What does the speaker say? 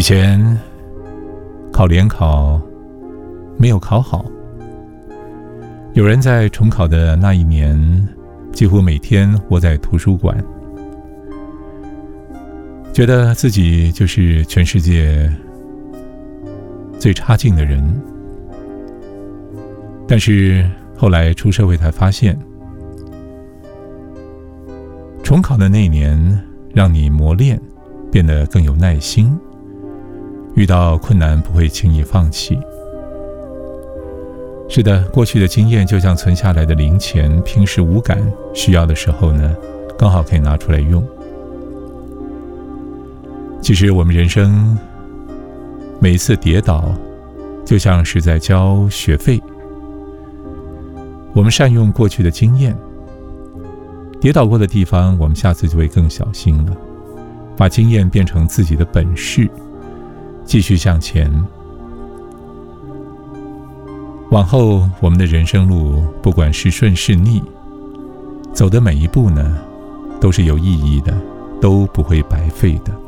前考联考没有考好，有人在重考的那一年几乎每天窝在图书馆，觉得自己就是全世界最差劲的人。但是后来出社会才发现，重考的那一年让你磨练，变得更有耐心，遇到困难不会轻易放弃。是的，过去的经验就像存下来的零钱，平时无感，需要的时候呢，刚好可以拿出来用。其实我们人生每一次跌倒，就像是在交学费。我们善用过去的经验，跌倒过的地方，我们下次就会更小心了，把经验变成自己的本事，继续向前。往后我们的人生路，不管是顺是逆，走的每一步呢，都是有意义的，都不会白费的。